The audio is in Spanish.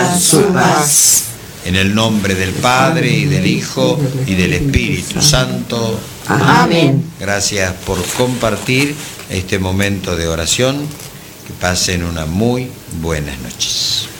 Danos su paz. En el nombre del Padre, y del Hijo, y del Espíritu Santo. Amén. Gracias por compartir este momento de oración. Que pasen unas muy buenas noches.